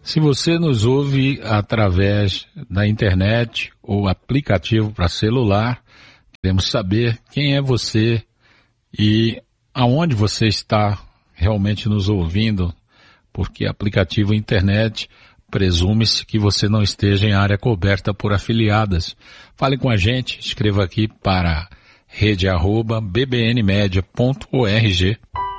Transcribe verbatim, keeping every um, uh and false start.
Se você nos ouve através da internet ou aplicativo para celular, queremos saber quem é você e aonde você está realmente nos ouvindo, porque aplicativo internet presume-se que você não esteja em área coberta por afiliadas. Fale com a gente, escreva aqui para rede arroba b b n media ponto org.